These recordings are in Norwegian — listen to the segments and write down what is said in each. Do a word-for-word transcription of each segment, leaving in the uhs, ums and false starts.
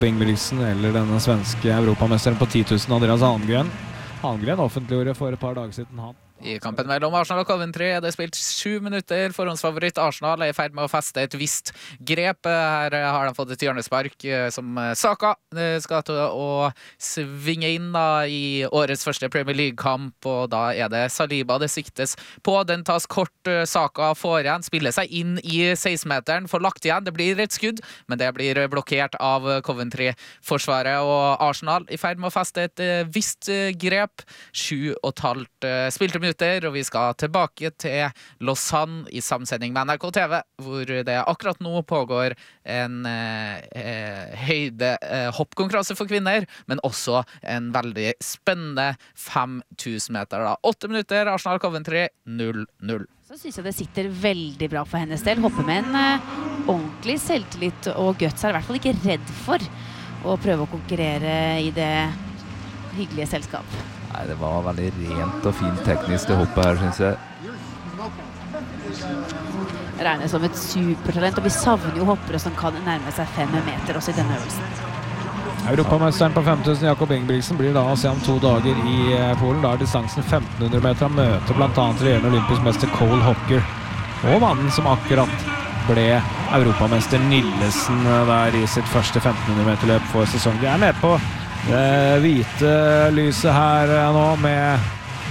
Ingebrigtsen eller denne svenske europamesteren på ti tusen, Andreas Almgren. Almgren offentliggjorde for et par dager siden han. I kampen mellom Arsenal og Coventry er det spilt sju minutter. Forhåndsfavoritt Arsenal er i ferd med å feste et visst grep. Her har de fått et hjørnespark som Saka skal til å svinge inn da i årets første Premier League-kamp, og da er det Saliba det siktes på. Den tas kort, Saka får igjen, spiller seg inn i seksten-meteren, får lagt igjen. Det blir et skudd, men det blir blokkert av Coventry-forsvaret, og Arsenal i ferd med å feste et visst grep. Sju og et halvt spilte minutter, og vi skal tilbake til Lausanne i samsending med N R K T V, hvor det akkurat nå pågår en eh, høyde eh, hoppkonkurranse for kvinner, men også en veldig spennende fem tusen meter. Da. åtte minutter, Arsenal Coventry null null. Så synes jeg det sitter veldig bra for hennes del. Hopper med en eh, ordentlig selvtillit og guts, er i hvert fall ikke redd for å prøve å konkurrere i det hyggelige selskap. Nei, det var veldig rent og fint teknisk det hoppet her, synes jeg. Det regnes som et supertalent, og vi savner jo hoppere som kan nærme seg fem meter også i denne øvelsen. Europamesteren på fem tusen, Jakob Ingebrigtsen, blir da å se om to dager i Polen. Da er distansen femten hundre meter. Han møter blant annet regjerende olympisk mester Cole Hocker, og mannen som akkurat ble europamester Nillesen der i sitt første femten hundre meter løp for sesongen. De er med på det hvite lyset her nå med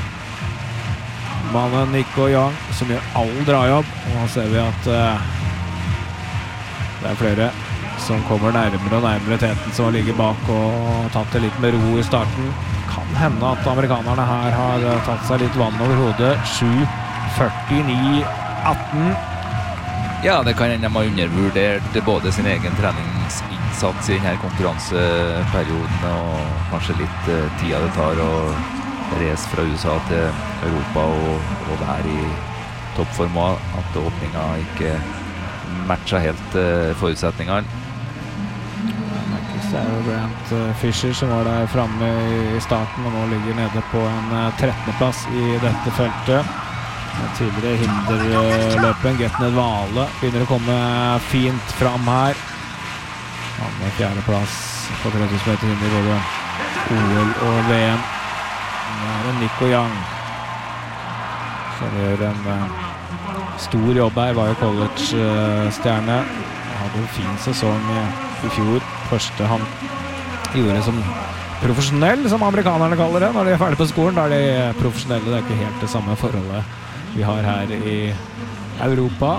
mannen Nico Young som gjør all drajobb, og nå ser vi at uh, det er flere som kommer nærmere og nærmere teten som ligger bak og tatt det litt med ro i starten. Kan hende at amerikanerne her har tatt seg litt vann over hodet. Sju førtini atten. Ja, det kan hende de har undervurdert både sin egen treningsinnsats i denne konkurranseperioden og kanskje litt uh, tida det tar å reise fra U S A til Europa og, og være i toppform, at åpningen ikke matcher helt uh, forutsetningene. Det er jo Grant Fisher som var der fremme i starten og nå ligger nede på en trettende plass i dette feltet. Tidligere hinderløpen, Getned Vale, begynner å komme fint fram her. Han er fjerde plass på tre tusen meter hinder, både O L og V M. Det er en Nico Young som gjør en uh, stor jobb her, var jo college-stjerne. Han hadde en fin sesong i fjor. Første han gjorde som profesjonell, som amerikanerne kaller det. Når de er ferdig på skolen, da er de profesjonelle. Det er ikke helt det samme forholdet vi har her i Europa.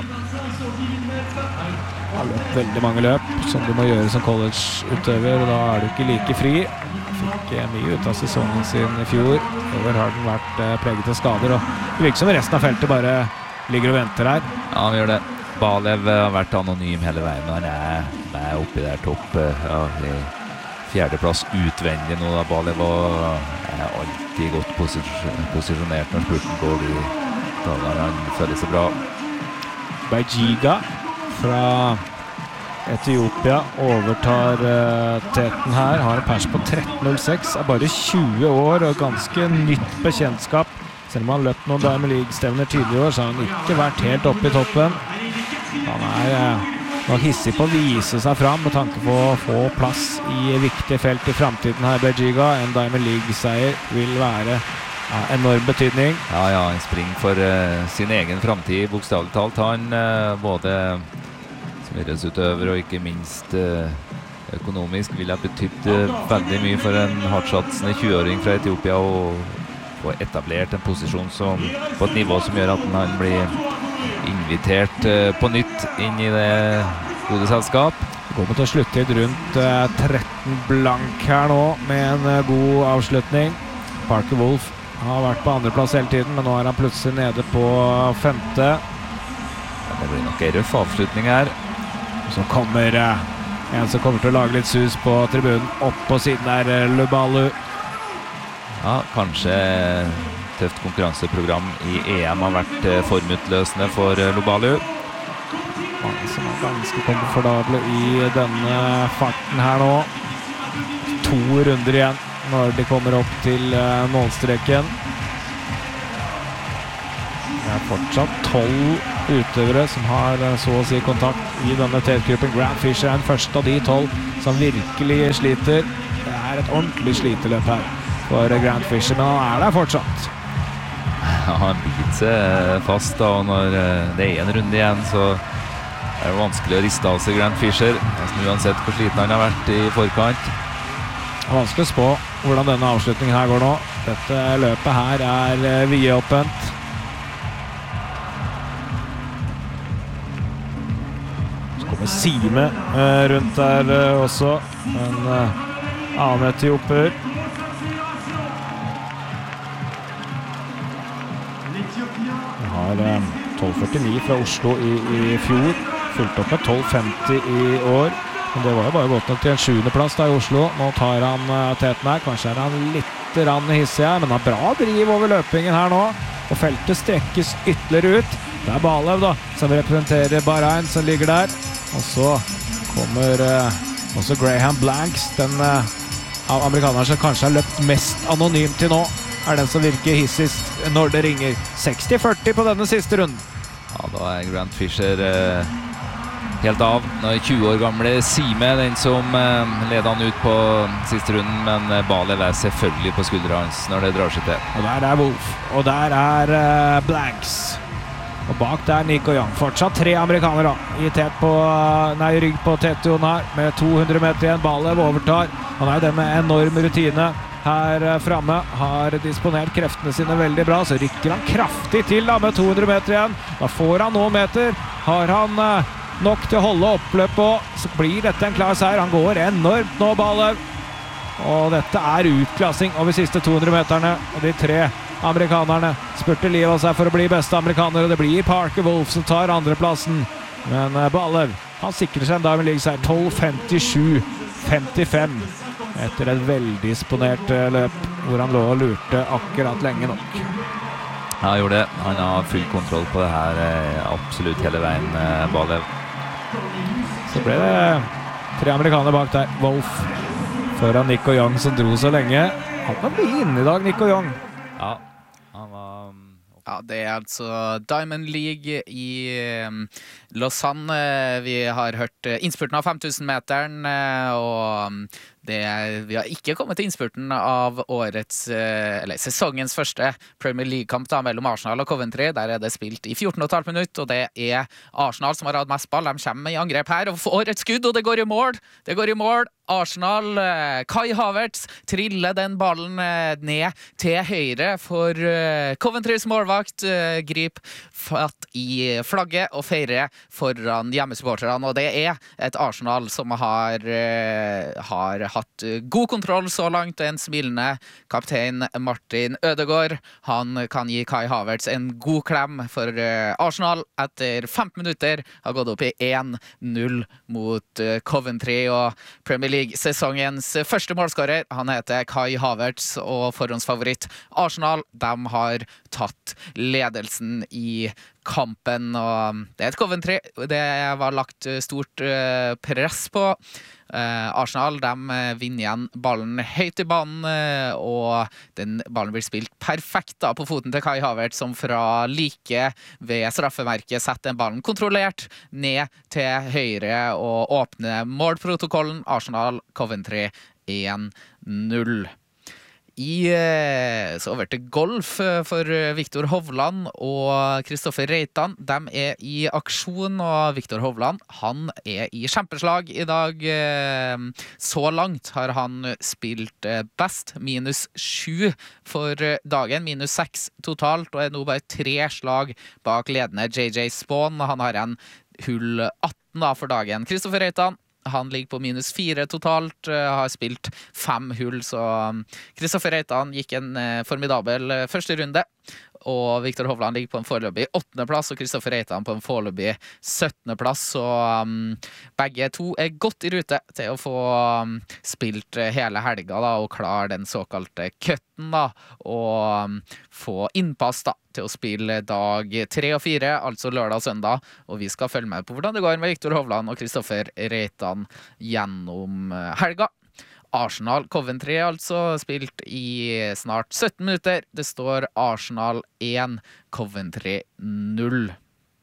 Jeg har løpt veldig mange løp som du må gjøre som college-utøver, og da er du ikke like fri. Fikk mye ut av sesongen sin i fjor. Over har den vært preget av skader, og det virker som resten av feltet bare ligger og venter her. Ja, han gjør det. Balev har vært anonym hele veien, og han er med oppi der topp, ja, i fjerdeplass utvendig nå da. Balev er alltid godt posis- posisjonert når spurten går i dager. Han føler seg bra. Baijiga fra Etiopia overtar uh, teten her, har en pers på tretten null seks, er bare tjue år og ganske nytt bekjentskap. Selv om han løpt noen Diamond League-stevner tidligere år, så har han ikke vært helt oppe i toppen. Han er uh, nok hissig på å vise seg fram med tanke på å få plass i viktige felt i fremtiden her, Baijiga. En Diamond League-seier vil være ja, enorm betydning. Ja, ja, han springer for uh, sin egen fremtid, bokstavelig talt. Han uh, både som idrettsutøver og ikke minst uh, økonomisk vil ha betydd uh, veldig mye for en hardtsatsende tjue-åring fra Etiopia og få etablert en posisjon som, på et nivå som gjør at han blir invitert uh, på nytt inn i det gode selskap. Det går mot å slutte i rundt uh, tretten blank her nå med en uh, god avslutning. Parker Wolf har vært på andre plass hele tiden, men nå er han plutselig nede på femte. Ja, det blir nok en røff avslutning her. Så kommer uh, en som kommer til å lage litt sus på tribunen. Opp på siden der, uh, Lubalu. Ja, kanskje tøft konkurranseprogram i E M har vært uh, formutløsende for uh, Lubalu. Mange som er ganske komfortable i denne farten her nå. To runder igjen når de kommer opp til uh, målstreken. Det er fortsatt tolv utøvere som har så å si kontakt i denne tetgruppen. Grant Fisher er den første av de tolv som virkelig sliter. Det er et ordentlig sliteløp her for Grant Fisher, men han er der fortsatt. Ja, han biter seg fast da, og når det er en runde igjen, så er det vanskelig å riste av seg Grant Fisher, nesten uansett hvor sliten han har vært i forkant. Det er vanskelig å spå hvordan denne avslutningen her går nå. Dette løpet her er vidåpent. Så kommer Sime eh, rundt der eh, også, en eh, annen etioper. Vi har eh, tolv førtini fra Oslo i, i fjor, fulgt opp med tolv femti i år. Men det var jo bare godt nok til en sjuende plass da i Oslo. Nå tar han uh, teten her. Kanskje er han litt rann hissig her, men han har bra driv over løpingen her nå. Og feltet strekkes ytterligere ut. Det er Balev da, som representerer Bahrain, som ligger der. Og så kommer uh, også Graham Blanks, den uh, av amerikanerne som kanskje har løpt mest anonymt til nå, er den som virker hissigst når det ringer. seksti førti på denne siste runden. Ja, da er Grant Fisher uh... helt av. Nå er tjue år gamle Sime, den som eh, leder han ut på siste runden, men eh, Balev er selvfølgelig på skuldra hans når det drar seg til. Og der er Wolf, og der er uh, Blanks. Og bak der Nico Young. Fortsatt tre amerikanere i tet på, nei, rygg på Tetion her, med to hundre meter igjen. Balev overtar. Han er jo den med enorm rutine her uh, fremme. Har disponert kreftene sine veldig bra, så rykker han kraftig til da, med to hundre meter igjen. Da får han noen meter. Har han... Uh, nok til å holde oppløp på, så blir dette en klar seier. Han går enormt nå, Balev. Og dette er utklassing over siste to hundre meterne. Og de tre amerikanerne spurte livet av seg for å bli beste amerikanere. Det blir Parker Wolf som tar andreplassen. Men Balev, han sikrer seg en Diamond League-seier. tolv femtisju femtifem. Etter et veldisponert løp, hvor han lå og lurte akkurat lenge nok. Ja, han gjorde det. Han har full kontroll på det her absolutt hele veien, Balev. Så ble det tre amerikanere bak der. Wolf foran Nico Young som dro så lenge. Han kan bli inne i dag, Nico Young. Ja, han var... Ja, det er altså Diamond League i um, Lausanne. Vi har hørt uh, innspurten av fem tusen meteren, uh, og um, det er, vi har ikke kommet til innspurten av årets, uh, eller sesongens første Premier League-kamp da, mellom Arsenal og Coventry. Der er det spilt i fjorten komma fem minutter, og det er Arsenal som har hatt mest ball. De kommer i angrep her og får et skudd, og det går i mål. Det går i mål. Arsenal, uh, Kai Havertz triller den ballen uh, ned til høyre for uh, Coventrys målvakt. Uh, grip fatt i flagget og feirer foran hjemmesupporterne. Og det er et Arsenal som har, uh, har hatt god kontroll så langt. En smilende kaptein Martin Ødegaard. Han kan gi Kai Havertz en god klem for uh, Arsenal etter femten minutter. Har gått opp i én null mot uh, Coventry, og Premier League sesongens første målskårer. Han heter Kai Havertz, og forhåndsfavoritt Arsenal, de har tatt ledelsen i kampen, og det er et Coventry det var lagt stort press på. Arsenal, de vinner igjen ballen høyt i banen, og den ballen blir spilt perfekt da, på foten til Kai Havertz, som fra like ved straffemerket setter den ballen kontrollert ned til høyre og åpner målprotokollen. Arsenal, Coventry én null. I, så over til golf for Viktor Hovland og Kristoffer Reitan. De er i aksjon, og Viktor Hovland, han er i kjempeslag i dag. Så langt har han spilt best, minus sju for dagen, minus seks totalt, og er nå bare tre slag bak ledende J J Spawn. Han har en hull atten da for dagen. Kristoffer Reitan, han ligger på minus fire totalt, har spilt fem hull, så Kristoffer Reitan gikk en formidabel første runde, og Viktor Hovland ligger på en foreløpig åttende plass, og Kristoffer Reitan på en foreløpig syttende plass, så um, begge to er godt i rute til å få um, spilt hele helga da, og klare den såkalte cutten da, og um, få innpass da, til å spille dag tre og fire, altså lørdag og søndag, og vi skal følge med på hvordan det går med Viktor Hovland og Kristoffer Reitan gjennom helga. Arsenal Coventry altså spilt i snart sytten minutter. Det står Arsenal én, Coventry null.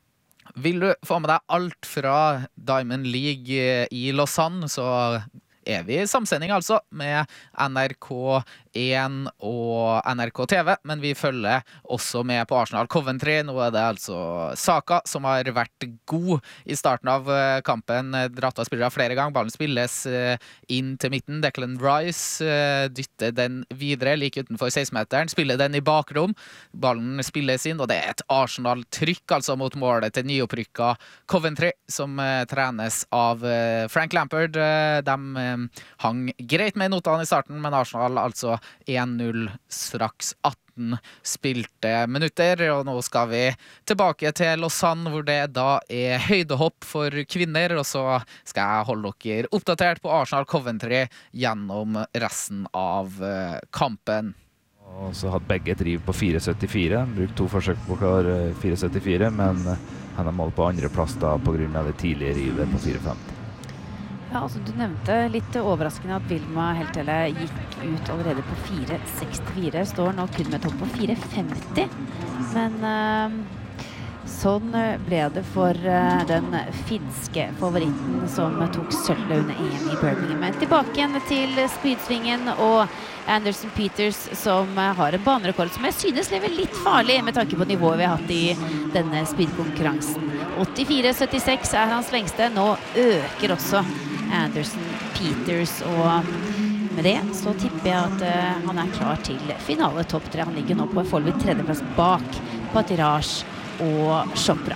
Vil du få med deg alt fra Diamond League i Lausanne, så er vi i samsending altså med N R K én og N R K T V, men vi følger også med på Arsenal Coventry. Nå er det altså Saka som har vært god i starten av kampen, dratt av spillere flere ganger. Ballen spilles inn til midten. Declan Rice dytter den videre, like utenfor seksten-meteren, spiller den i bakrom. Ballen spilles inn, og det er et Arsenal-trykk altså mot målet til nyopprykka Coventry, som trenes av Frank Lampard. De hang greit med notene i starten, men Arsenal altså én null straks atten spilte minutter, og nå skal vi tilbake til Lausanne, hvor det da er høydehopp for kvinner, og så skal jeg holde dere oppdatert på Arsenal Coventry gjennom resten av kampen. Og så hadde begge driv på fire syttifire, brukt to forsøk på klar fire syttifire, men han har målt på andre plass da på grunn av det tidlige rivet på fire femti. Ja, altså du nevnte litt overraskende at Vilma Heltele gikk ut allerede på fire sekstifire, står nå kun med topp på fire femti, men uh, sånn ble det for uh, den finske favoritten som tok sølvet under E M i Birmingham. Men tilbake igjen til speedsvingen og Anderson Peters, som uh, har en banerekord som jeg synes lever litt farlig med tanke på nivået vi har hatt i denne speedkonkurransen. åttifire syttiseks er hans lengste, nå øker også Anderson Peters, og med det så tipper jeg at uh, han er klar til finale topp tre. Han ligger nå på en foreløpig tredjeplass bak Patiraj og Chopra.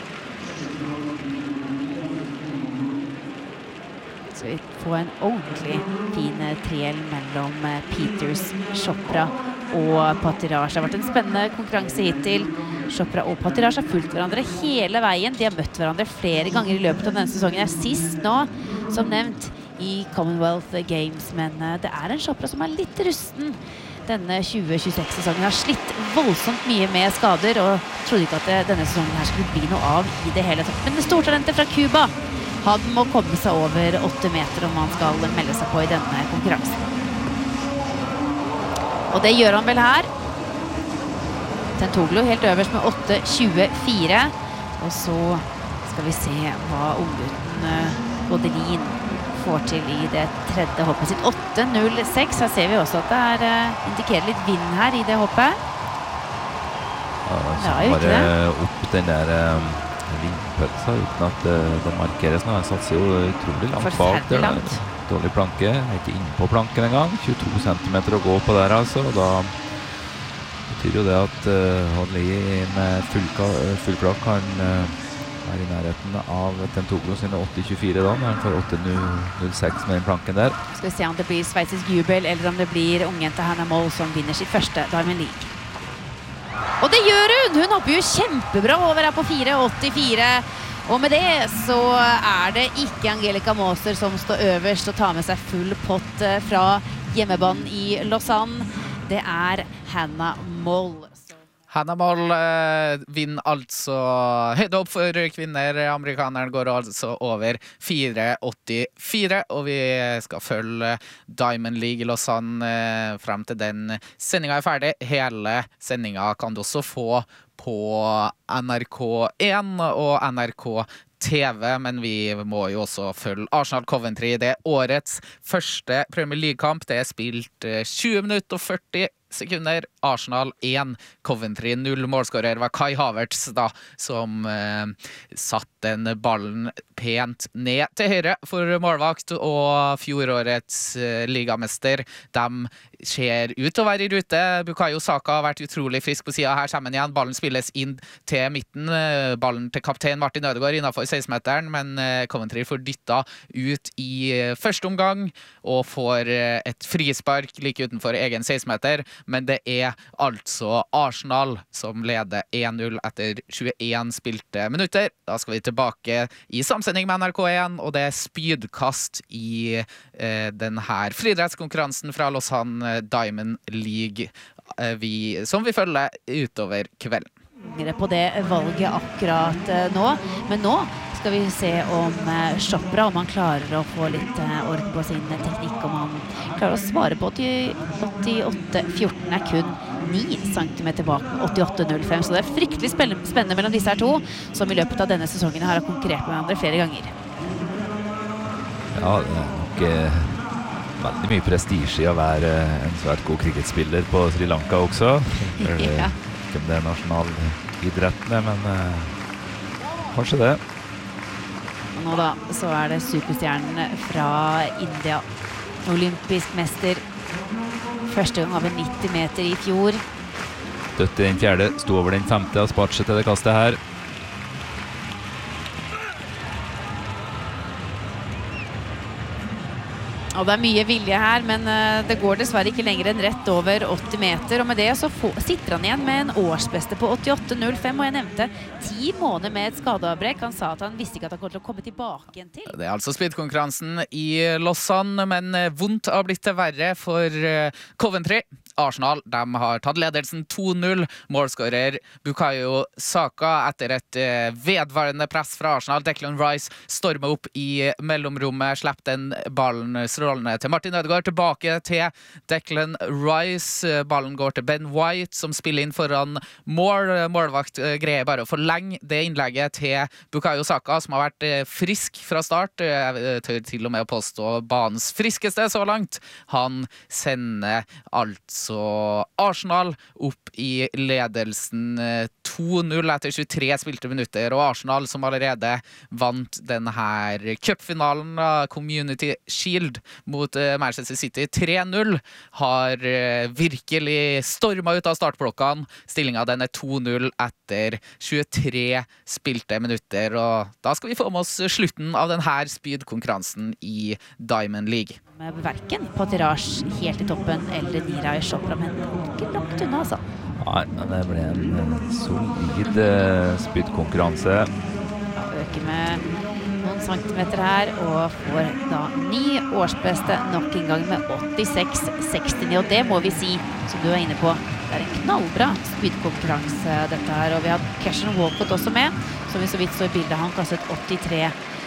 Så vi får en ordentlig fin triel mellom Peters, Chopra og Patiraj. Det har vært en spennende konkurranse hittil. Chopra og Patiraj har fulgt hverandre hele veien. De har møtt hverandre flere ganger i løpet av denne sesongen. Er sist nå, som nevnt, i Commonwealth Games, men det er en Chopra som er litt rusten. Denne tjue tjueseks-sesongen har slitt voldsomt mye med skader, og trodde ikke at denne sesongen her skulle bli noe av i det hele tatt. Men det stortalentet fra Cuba, han må komme seg over åtte meter om han skal melde seg på i denne konkurransen. Og det gjør han vel her. Tentoglu helt øverst med åtte tjuefire, og så skal vi se hva unggutten Godelin får til i det tredje hoppet sitt. åtte null seks, her ser vi også at det er uh, indikerer litt vind her i det hoppet. Ja, så ja, bare opp den der um, vindpølsa uten at uh, det markeres nå. Jeg satser jo utrolig langt bak der. Langt. Dårlig planke, jeg er ikke inne på planken en gang. tjueto centimeter å gå på der altså, og da betyr jo det at uh, Hodli med full, full plakk kan uh, være i nærheten av Tentoglu sine åtte tjuefire da, når han får åtte null seks med den planken der. Skal vi se om det blir sveitsisk jubel, eller om det blir ungjente Hannah Moll som vinner sitt første Diamond League. Og det gjør hun! Hun hopper jo kjempebra over her på fire åttifire. Og med det så er det ikke Angelica Moser som står øverst og tar med seg full pott fra hjemmebanen i Lausanne. Det er Hannah Moll. Hannah Moll eh, vinner altså høyde opp for kvinner. Amerikaneren går altså over fire åttifire, og vi skal følge Diamond League i Lausanne eh, frem til den sendingen er ferdig. Hele sendingen kan du også få på N R K én og N R K T V, men vi må jo også følge Arsenal Coventry. Det er årets første Premier League-kamp. Det er spilt eh, tjue minutter og førti sekunder. Arsenal én, Coventry null. Målskårer var Kai Havertz da, som eh, satt den ballen pent ned til høyre for målvakt, og fjorårets eh, ligamester. De ser ut til å være i rute. Bukayo Saka har vært utrolig frisk på siden. Her kommer han igjen. Ballen spilles inn til midten. Ballen til kaptein Martin Ødegaard innenfor seksten-meteren, men eh, Coventry får dyttet ut i eh, første omgang og får eh, et frispark like utenfor egen seksten-meter. Men det er altså Arsenal som leder én null etter tjueen spilte minutter. Da skal vi tilbake i samsending med N R K én, og det er spydkast i eh, denne friidrettskonkurransen fra Lausanne Diamond League eh, vi, som vi følger utover kvelden. På det valget akkurat eh, nå, men nå skal vi se om eh, Chopra, om han klarer å få litt eh, orden på sin teknikk, om han klarer å svare på åttiåtte fjorten er kun ni centimeter bak med åttiåtte null fem, så det er fryktelig spennende mellom disse her to, som i løpet av denne sesongen har konkurrert med hverandre flere ganger. Ja, det er nok eh, veldig mye prestige å være en svært god cricketspiller på Sri Lanka også. Ja. Ikke om det er nasjonalidrettene, men eh, kanskje det. Og nå da, så er det superstjernen fra India, olympisk mester. Første gang over nitti meter i fjor. Døtte den fjerde, sto over den femte og spart seg til det kastet her. Og det er mye vilje her, men uh, det går dessverre ikke lenger enn rett over åtti meter, og med det så få, sitter han igjen med en årsbeste på åttiåtte null fem, og jeg nevnte ti måneder med et skadeavbrekk. Han sa at han visste ikke at han kom til å komme tilbake igjen til. Det er altså speedkonkurransen i Lausanne, men vondt har blitt det verre for uh, Coventry. Arsenal, de har tatt ledelsen to null. Målskårer Bukayo Saka etter et uh, vedvarende press fra Arsenal. Declan Rice stormer opp i mellomrommet, slipper den ballen strålende til Martin Ødegaard, tilbake til Declan Rice. Ballen går til Ben White, som spiller inn foran mål. Målvakt uh, greier bare å forlenge det innlegget til Bukayo Saka, som har vært uh, frisk fra start. Jeg tør til og med å påstå banens friskeste så langt. Han sender altså Arsenal opp i ledelsen to null etter tjuetre spilte minutter, og Arsenal, som allerede vant denne her cupfinalen av Community Shield mot Manchester City tre null, har virkelig stormet ut av startblokkene. Stillingen den er to null etter tjuetre spilte minutter, og da skal vi få med oss slutten av denne speed-konkurransen i Diamond League. Med verken på Tirage helt i toppen eller Niraj Chopra, men ikke langt unna, altså. Nei, det ble en, en solid uh, spydkonkurranse. Ja, øker med noen centimeter her, og får da ny årsbeste nok en gang med åttiseks sekstini, og det må vi si, som du er inne på, det er en knallbra spydkonkurranse dette her, og vi har Cashen Walcott også med, som vi så vidt så i bildet, han kastet åttitre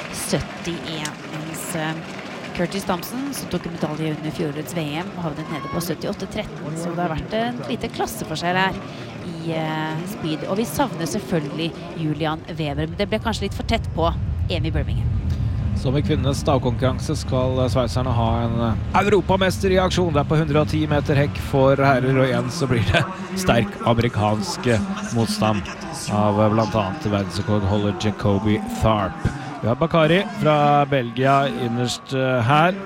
syttien, mens uh, Curtis Thompson, som tok medalje under fjorårets V M, havnet nede på syttiåtte tretten, så det har vært en lite klasseforskjell her i uh, speed. Og vi savner selvfølgelig Julian Weber, men det ble kanskje litt for tett på Amy Birmingham. Som i kvinnenes stavkonkurranse skal sveitserne ha en europamester i aksjon. Det er på hundre og ti meter hekk for herrer, og igjen så blir det sterk amerikansk motstand av blant annet verdensrekordholder Jacoby Tharp. Vi har Bakari fra Belgia innerst her,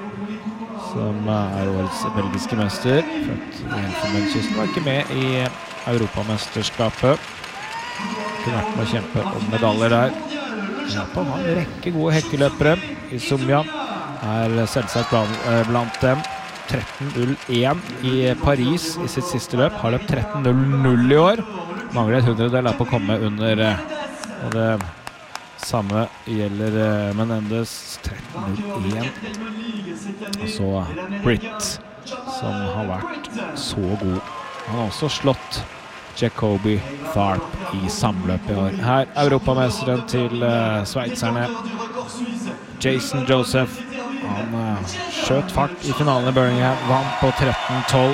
som er årets belgiske mester. Født i Elfenbenskysten, var ikke med i Europamesterskapet. Kunne vært med å kjempe om medaljer der. Japan har en rekke gode hekkeløpere. I Sumya er selvsagt blant dem. tretten null én i Paris i sitt siste løp. Har løpt tretten null null i år. Mangler et hundredel er på å komme under, og det samme gjelder uh, Menendez tretten null én. Og så Britt, som har vært så god. Han har også slått Jacoby Tharp i samløp i år. Her europamesteren til uh, sveitserne, Jason Joseph. Han uh, skjøt fart i finalen i Birmingham, vant på tretten tolv.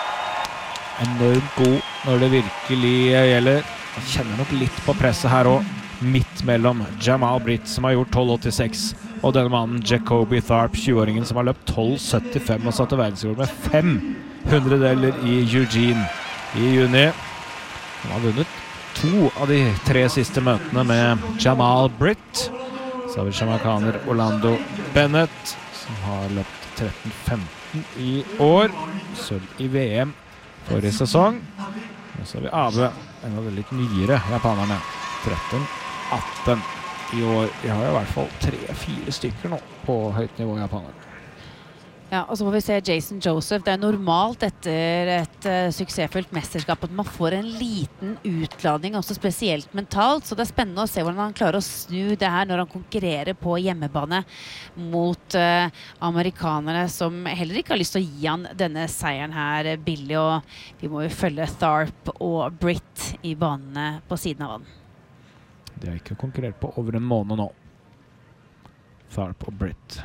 Enormt god når det virkelig uh, gjelder. Han kjenner nok litt på presset her også. Midt mellom Jamal Britt, som har gjort tolv åttiseks, og denne mannen Jacoby Tharp, tjueåringen, som har løpt tolv syttifem og satt til verdensrekord med fem hundredeler i Eugene i juni. Han har vunnet to av de tre siste møtene med Jamal Britt. Så har vi jamaikaner Orlando Bennett, som har løpt tretten femten i år, sølv i V M forrige sesong. Og så har vi Abe, en av de litt nyere japanerne, tretten atten i år. Vi har i hvert fall tre-fire stykker nå på høyt nivå i japaner. Ja, og så får vi se Jason Joseph. Det er normalt etter et uh, suksessfullt mesterskap at man får en liten utladning, også spesielt mentalt, så det er spennende å se hvordan han klarer å snu det her når han konkurrerer på hjemmebane mot uh, amerikanere som heller ikke har lyst til å gi han denne seieren her billig, og vi må jo følge Tharp og Britt i banene på siden av han. De har ikke konkurrert på over en måned nå. Tharp og Britt.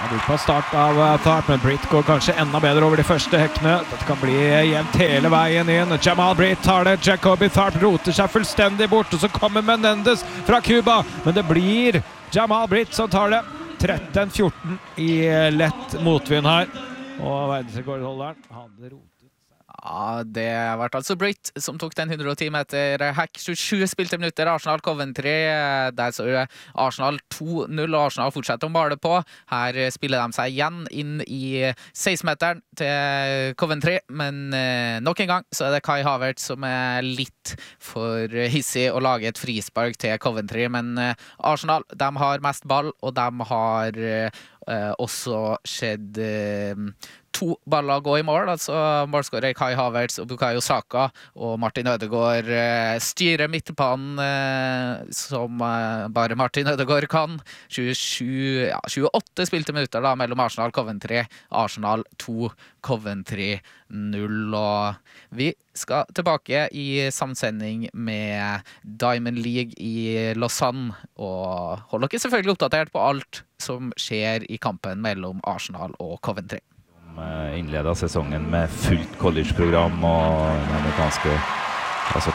På start av Tharp, men Britt går kanskje enda bedre over de første hekkene. Dette kan bli jevnt hele veien inn. Jamal Britt tar det. Jacoby Tharp roter seg fullstendig bort, og så kommer Menendez fra Cuba. Men det blir Jamal Britt som tar det. tretten fjorten i lett motvind her. Og verdensrekordholderen hadde rotet. Ja, det ble altså Britt som tok den hundre og ti meter hack. tjuesju spilte minutter, Arsenal Coventry. Der så Arsenal to null, og Arsenal fortsetter å male på. Her spiller de seg igjen inn i seksten-meteren til Coventry, men eh, nok en gang så er det Kai Havertz som er litt for hissig å lage et frispark til Coventry, men eh, Arsenal, de har mest ball, og de har eh, også skjedd eh, to baller gå i mål, altså målskårer Kai Havertz og Bukayo Saka, og Martin Ødegaard eh, styrer midtbanen eh, som eh, bare Martin Ødegaard kan. tjuesju, ja, tjueåtte spilte minutter da mellom Arsenal Coventry. Arsenal to, Coventry null, og vi skal tilbake i samsending med Diamond League i Lausanne, og hold dere selvfølgelig oppdatert på alt som skjer i kampen mellom Arsenal og Coventry. Innledet sesongen med fullt college-program, og det amerikanske altså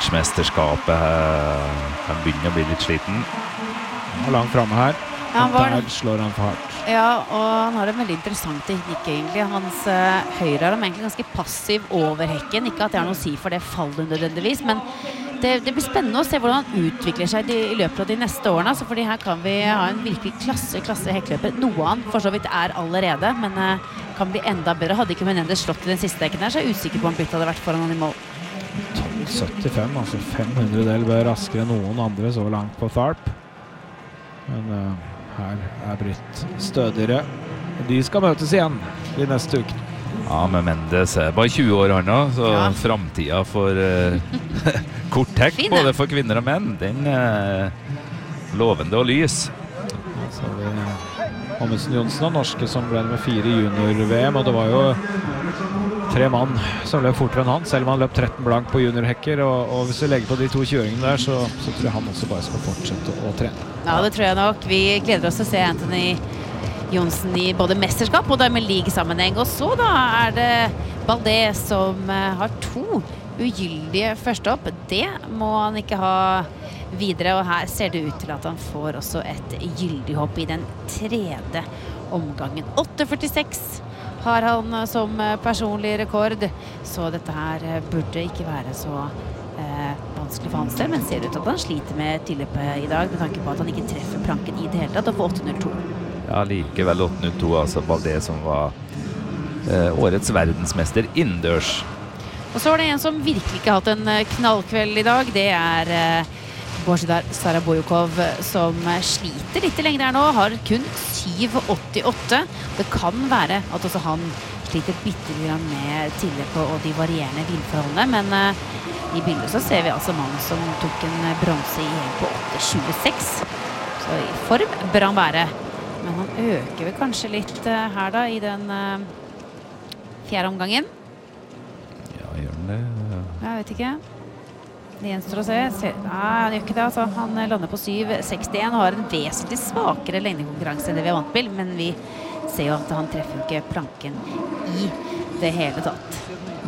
college-mesterskapet kan begynne å bli litt sliten. Han er langt fremme her. Ja, han var, der slår han for hardt. Ja, og han har en veldig interessant teknikk egentlig. Hans uh, høyre er egentlig ganske passiv over hekken. Ikke at det har noe å si for det fallet nødvendigvis, men det, det blir spennende å se hvordan han utvikler seg i, i løpet av de neste årene. Altså, fordi her kan vi ha en virkelig klasse, klasse hekkløper. Noe han for så vidt er allerede, men uh, kan bli enda bedre. Hadde ikke Menendez slått i den siste hekken her, så er jeg usikker på om Britt hadde vært foran han i mål. tolv syttifem, altså fem hundre del bør raskere enn noen andre så langt på Tharp. Men uh, her er Britt stødigere. De skal møtes igjen i neste uke. Ja, men Mendes er bare tjue år han nå, så Ja. fremtiden for uh, kort hekk, Fin, både for kvinner og menn, den er lovende og lys. Så har vi Amundsen Johnsen og norske som ble med fire i junior-V M, og det var jo tre mann som løp fortere enn han, selv om han løp tretten blank på juniorhekker, og, og hvis vi legger på de to tjueåringene der, så, så tror jeg han også bare skal fortsette å, å trene. Ja, det tror jeg nok. Vi gleder oss til å se Anthony Johnsen i både mesterskap og Diamond League-sammenheng. Og så da er det Baldet som uh, har to ugyldige førstehopp. Det må han ikke ha videre, og her ser det ut til at han får også et gyldig hopp i den tredje omgangen. åtte førtiseks har han som personlig rekord, så dette her burde ikke være så eh, vanskelig for hans del, men ser ut til at han sliter med tilløpet i dag, med tanke på at han ikke treffer planken i det hele tatt, og får åtte null to. Ja, likevel åtte null to, altså Baldet som var eh, årets verdensmester innendørs. Og så er det en som virkelig ikke har hatt en knallkveld i dag, det er eh, Božidar Sarabojukov, som sliter litt i lengde her nå, har kun syv åttiåtte. Det kan være at også han sliter bitte grann med tilløpet og de varierende vindforholdene, men uh, i bildet så ser vi altså mannen som tok en bronse i E M på åtte tjueseks. Så i form bør han være, men han øker vel kanskje litt uh, her da, i den uh, fjerde omgangen. Ja, gjør han det? Jeg vet ikke. Det gjenstår å se. se. Nei, han gjør ikke det. Altså. Han lander på syv sekstien og har en vesentlig svakere lengdekonkurranse enn det vi er vant til, men vi ser jo at han treffer ikke planken i det hele tatt.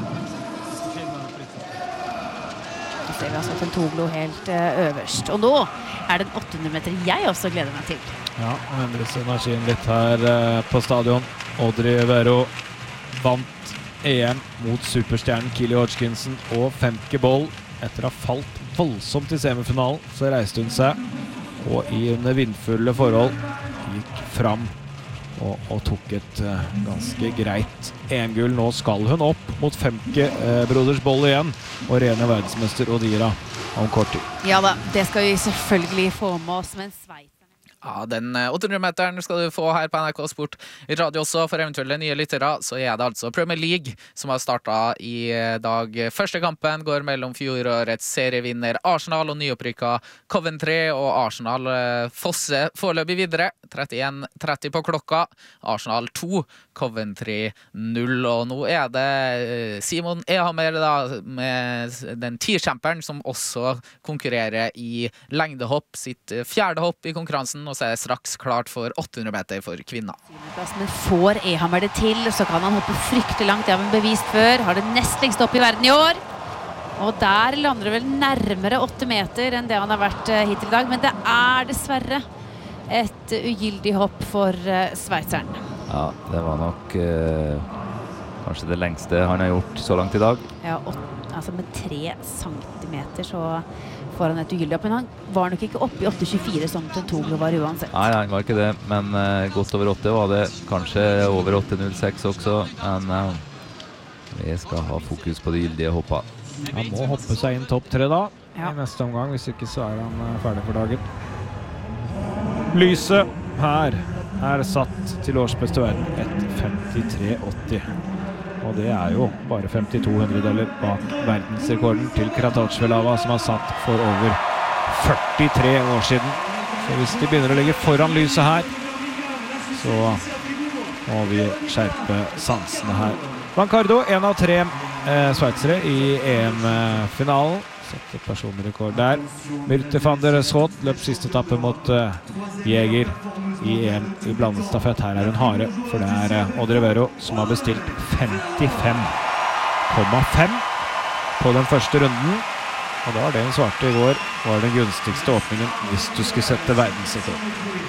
Så ser vi altså Tentoglo helt uh, øverst. Og nå er det en åtte hundre meter jeg også gleder meg til. Ja, han endres energien litt her uh, på stadion. Audrey Vero vant E M mot superstjernen Keely Hodgkinson og Femke Boll. Etter å ha falt voldsomt i semifinalen, så reiste hun seg, og i under vindfulle forhold gikk fram og, og tok et uh, ganske greit E M-gull. Nå skal hun opp mot Femke uh, Broders Boll igjen, og rene verdensmester Odira om kort tid. Ja da, det skal vi selvfølgelig få med oss, men Sveits. Ja, den åtte hundre meteren skal du få her på N R K Sport Radio også. For eventuelle nye lyttere så er det altså Premier League som har startet i dag. Første kampen går mellom fjorårets serievinner Arsenal og nyopprykka Coventry, og Arsenal Fosse foreløpig videre. trettien tretti på klokka. Arsenal to, Coventry null. Og nå er det Simon Ehammer da, med den tikjemperen som også konkurrerer i lengdehopp, sitt fjerde hopp i konkurransen, og så er det straks klart for åtte hundre meter for kvinner. Men får Ehammer det til, så kan han hoppe fryktelig langt. Det har vi bevist før. Har det nest lengste hopp i verden i år. Og der lander det vel nærmere åtte meter enn det han har vært hittil i dag. Men det er dessverre et ugyldig hopp for uh, sveitseren. Ja, det var nok uh, kanskje det lengste han har gjort så langt i dag. Ja, åt, altså med tre centimeter så får han et ugyldig hopp. Men han var nok ikke oppe i åtte tjuefire som Tentoglu var uansett. Nei, han var ikke det, men uh, godt over åtte var det. Kanskje over åtte null seks også, men uh, vi skal ha fokus på de gyldige hoppa. Han må hoppe seg inn topp tre da, ja. I neste omgang, hvis ikke så er han uh, ferdig for dagen. Lyset her er satt til årsbeste verden ett femtitre åtti. Og det er jo bare femtito hundredeler bak verdensrekorden til Kratochvelava, som har satt for over førtitre år siden. Så hvis de begynner å ligge foran lyset her, så må vi skjerpe sansene her. Vancardo, en av tre eh, sveitsere i E M-finalen. Sette personrekord der. Myrte van der Schot løp siste etappe mot uh, Jäger i E M i blandet stafett. Her er hun hare, for det er uh, Audrey Vero som har bestilt femtifem komma fem på den første runden. Og da var det hun svarte i går, var den gunstigste åpningen hvis du skulle sette verdensrekord.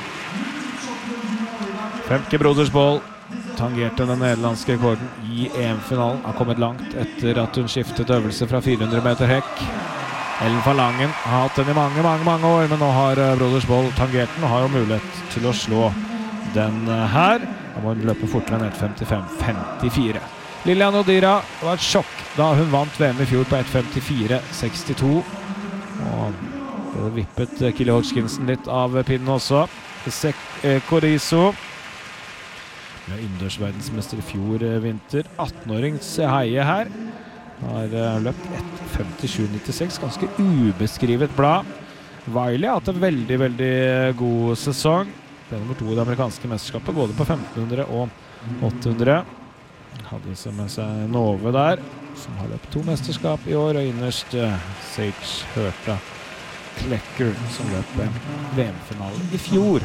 Femke Brodersboll tangerte den nederlandske rekorden i E M-finalen. Har kommet langt etter at hun skiftet øvelse fra fire hundre meter hekk. Ellen van Langen har hatt den i mange, mange, mange år, men nå har Brodersboll tangert den og har jo mulighet til å slå den her. Da må hun løpe fortere enn ett femtifem femtifire. Lilian Odira var et sjokk da hun vant V M i fjor på ett femtifire sekstito. Og det vippet Kille Hodgkinson litt av pinnen også. Koriso ble innendørsverdensmester i fjor vinter. atten-årings Heie her har løpt ett femtisju nittiseks, ganske ubeskrivet blad. Wiley har hatt en veldig, veldig god sesong. Ble nummer to i det amerikanske mesterskapet, både på femten hundre og åtte hundre. Hadde så med seg Nove der, som har løpt to mesterskap i år, og innerst uh, Sage Hørta Klecker, som løp V M-finalen i fjor.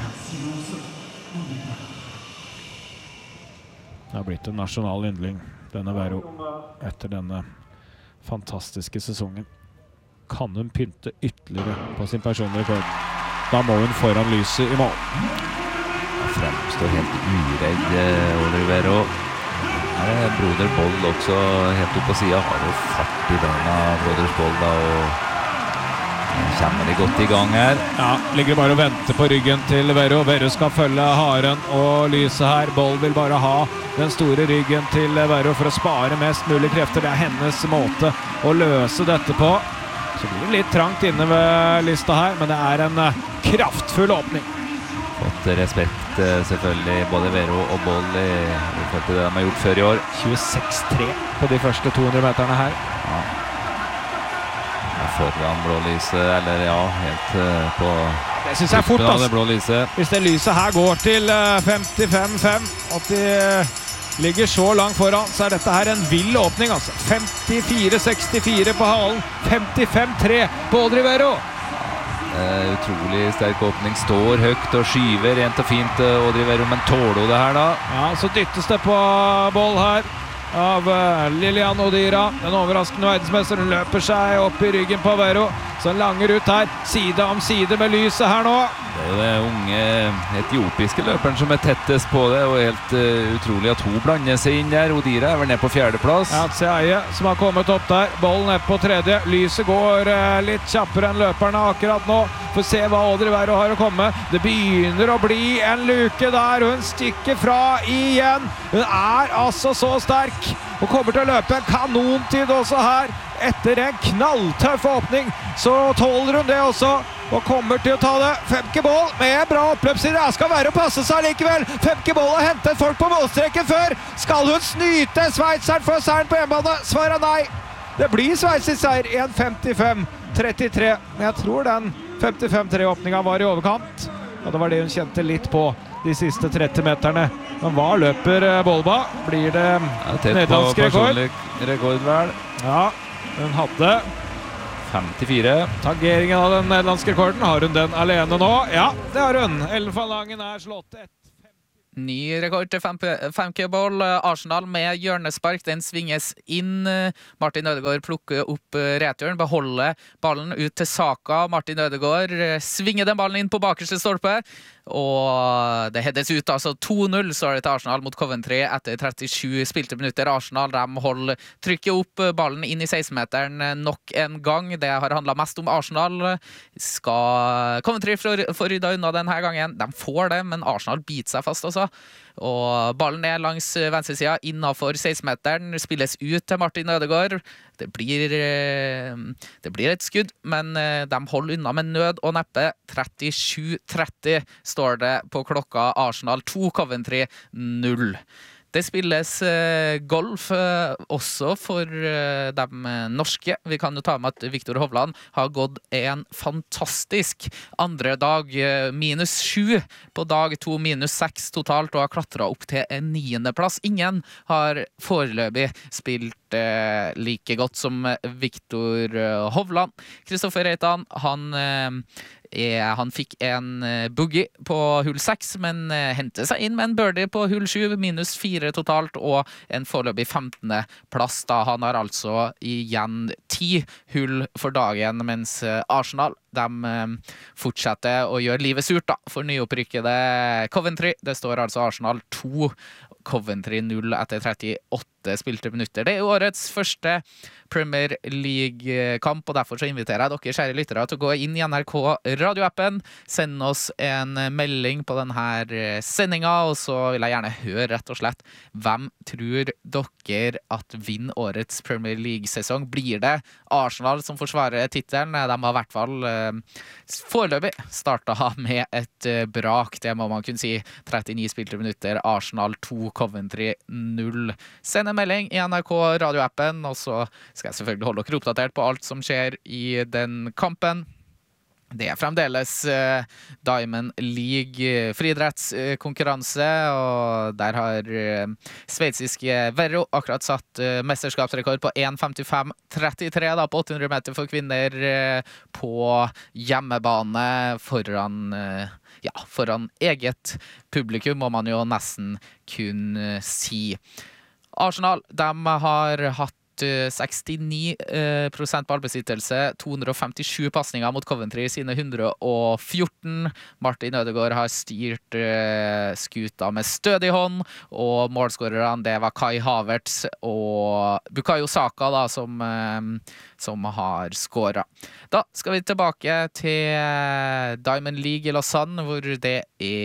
Det har blitt en nasjonal yndling, denne Vero, etter denne fantastiske sesongen. Kan hun pynte ytterligere på sin personlige rekord? Da må hun foran lyset i mål. Han fremstår helt uredd, Audrey Vero. Her er Broder Boll også helt opp på siden. Har jo fart i beina, Broders Boll da, og kommer de godt i gang her. Ja, ligger bare og venter på ryggen til Vero. Vero skal følge haren og lyset her. Boll vil bare ha den store ryggen til Vero for å spare mest mulig krefter. Det er hennes måte å løse dette på. Så blir det litt trangt inne ved lista her, men det er en kraftfull åpning. Fått respekt selvfølgelig, både Vero og Boll i, i forhold til det de har gjort før i år. tjueseks tre på de første to hundre meterne her. Ja. Foran blå lyset, eller ja, helt uh, på det synes jeg er fort, altså. Det blå lyset. Hvis det lyset her går til uh, femtifem fem, at de uh, ligger så langt foran, så er dette her en vill åpning, altså. femtifire sekstifire på halen, femtifem tre på Audrey Vero. Uh, utrolig sterk åpning, står høyt og skyver rent og fint, uh, Audrey Vero, men tåler hun det her da? Ja, så dyttes det på Boll her av uh, Lilian Odira, den overraskende verdensmester. Hun løper seg opp i ryggen på Vero, så langer ut her, side om side med lyset her nå. Det er jo det unge etiopiske løperen som er tettest på det, og helt uh, utrolig at hun blander seg inn der. Odira er vel ned på fjerdeplass. Ja, Tseaie som har kommet opp der, Boll ned på tredje. Lyset går uh, litt kjappere enn løperne akkurat nå. Får se hva Audrey Vero har å komme. Det begynner å bli en luke der, og hun stikker fra igjen. Hun er altså så sterk, og kommer til å løpe en kanontid også her. Etter en knalltøff åpning, så tåler hun det også, og kommer til å ta det. Femke Boll med bra oppløpsside. Det skal være å passe seg likevel. Femke Boll har hentet folk på målstreken før. Skal hun snyte sveitseren for seieren på hjemmebane? Svaret nei. Det blir sveitsisk seier, en femtifem trettitre. Men jeg tror den femtifem tre-åpningen var i overkant. og det var det hun kjente litt på de siste tretti meterne. Men hva løper Bolba? Blir det Ja, tett på nederlandsk rekord? personlig rekord, vel. Ja, hun hadde femtifire. tangeringen av den nederlandske rekorden. Har hun den alene nå? Ja, det har hun. Ellen van Langen er slått ett. Ny rekord til femkeball. Arsenal med hjørnespark. Den svinges inn. Martin Ødegaard plukker opp returen, beholder ballen ut til Saka. Martin Ødegaard svinger den ballen inn på bakerste stolpe. Og det heades ut, altså to null står det til Arsenal mot Coventry etter trettisju spilte minutter. Arsenal de holder trykket opp ballen inn i seksten-meteren nok en gang. Det har handlet mest om Arsenal. Skal Coventry få rydda unna denne gangen? De får det, men Arsenal biter seg fast også. Og ballen er langs venstresida innenfor seksten-meteren, spilles ut til Martin Ødegaard. Det blir, det blir et skudd, men de holder unna med nød og neppe. trettisju tretti står det på klokka. Arsenal to, Coventry null. Det spilles eh, golf eh, også for eh, de norske. Vi kan jo ta med at Victor Hovland har gått en fantastisk andre dag, eh, minus sju på dag to, minus seks totalt, og har klatret opp til en niende plass. Ingen har foreløpig spilt eh, like godt som Victor eh, Hovland. Kristoffer Reitan, han eh, Han fikk en boogie på hull seks, men hentet seg inn med en birdie på hull sju, minus fire totalt, og en foreløpig femtende plass. Da han har altså igjen ti hull for dagen, mens Arsenal de fortsetter å gjøre livet surt da, for nyopprykkede Coventry. Det står altså Arsenal to, Coventry null etter trettiåtte spilte minutter. Det er jo årets første Premier League-kamp, og derfor så inviterer jeg dere, kjære lyttere, til å gå inn i N R K radioappen, sende oss en melding på denne sendinga, og så vil jeg gjerne høre rett og slett, hvem tror dere at vinner årets Premier League-sesong? Blir det Arsenal som forsvarer titelen? De har i hvert fall eh, foreløpig startet med et eh, brak, det må man kunne si. trettini spilte minutter, Arsenal to, Coventry null. Send en melding i N R K radioappen, og så skal jeg selvfølgelig holde dere oppdatert på alt som skjer i den kampen. Det er fremdeles uh, Diamond League friidrettskonkurranse, uh, og der har uh, sveitsiske Verro akkurat satt uh, mesterskapsrekord på en femtifem trettitre da, på åtte hundre meter for kvinner uh, på hjemmebane foran, uh, ja, foran eget publikum, må man jo nesten kunne si. Arsenal, de har hatt sekstini prosent ballbesittelse, to hundre femtisju passninger mot Coventry sine ett hundre fjorten. Martin Ødegaard har styrt uh, skuta med stødig hånd, og målskårerne det var Kai Havertz og Bukayo Saka da, som, uh, som har skåret. Da skal vi tilbake til Diamond League i Lausanne, hvor det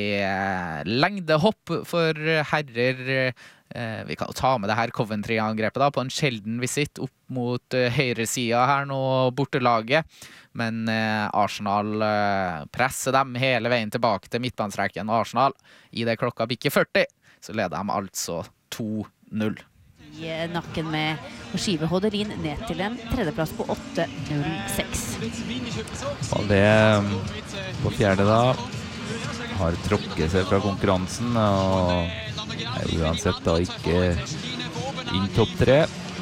er lengdehopp for herrer. Eh, vi kan jo ta med det her Coventry-angrepet da, på en sjelden visitt opp mot eh, høyresida her nå, bortelaget. Men eh, Arsenal eh, presser dem hele veien tilbake til midtbanestreken, og Arsenal, i det klokka bikker førti, så leder de altså to null. I nakken med å skyve Hodelin ned til en tredjeplass på åtte null seks. Og det på fjerde da har tråkket seg fra konkurransen, og er uansett da ikke inn topp tre.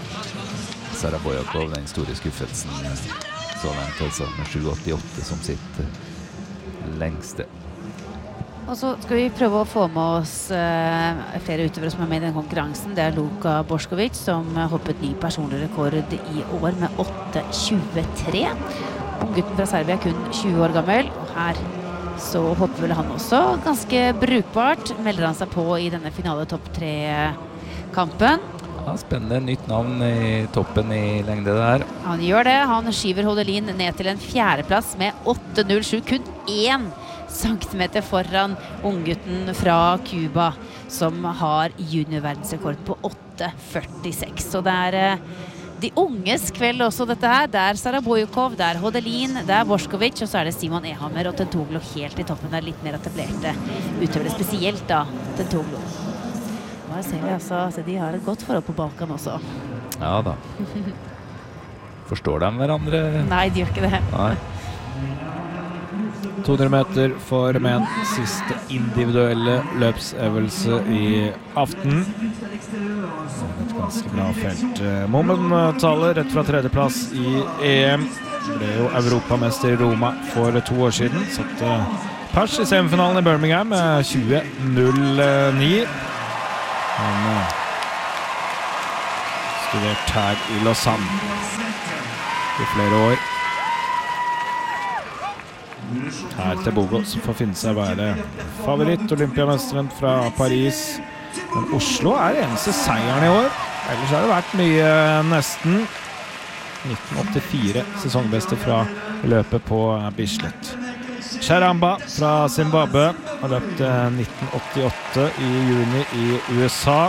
Sara Bojakov, den store skuffelsen, så langt altså med sju åttiåtte som sitt lengste. Og så skal vi prøve å få med oss uh, flere utøvere som er med i den konkurransen. Det er Luka Bošković som hoppet ny personlig rekord i år med åtte tjuetre. Unggutten fra Serbia er kun tjue år gammel, og her så hopper vel han også ganske brukbart. Melder han seg på i denne finale topp tre-kampen. Ja, spennende nytt navn i toppen i lengde der. Han gjør det. Han skyver Hodelin ned til en fjerdeplass med åtte null sju. Kun én centimeter foran unggutten fra Cuba, som har juniorverdensrekord på åtte førtiseks. Så det er de unges kveld også dette her. Det er Sara Bojakov, det er Hodelin, det er Bošković, og så er det Simon Ehammer og Tentoglu helt i toppen. Det er litt mer etablerte utøvere, spesielt da Tentoglu. Her ser vi altså, altså, de har et godt forhold på Balkan også. Ja da. Forstår de hverandre? Nei, de gjør ikke det. Nei. to hundre meter for menn. Siste individuelle løpsøvelse i aften. Et ganske bra felt. Mommen-tallet rett fra tredjeplass i E M. Ble jo europamester i Roma for to år siden. Satte pers i semifinalen i Birmingham med tjue null ni. Han studert her i Lausanne i flere år. Her til Bogo, som får finne seg å være favoritt, olympiamesteren fra Paris. Men Oslo er eneste seieren i år. Ellers har det vært mye nesten. nitten åttifire, sesongbeste fra løpet på Bislett. Charamba fra Zimbabwe har løpt nitten åttiåtte i juni i U S A.